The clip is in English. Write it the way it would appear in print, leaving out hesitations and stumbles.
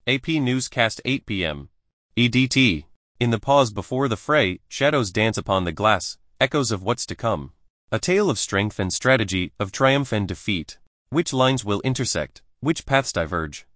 AP Newscast 8 p.m. EDT. In the pause before the fray, shadows dance upon the glass, echoes of what's to come. A tale of strength and strategy, of triumph and defeat. Which lines will intersect? Which paths diverge?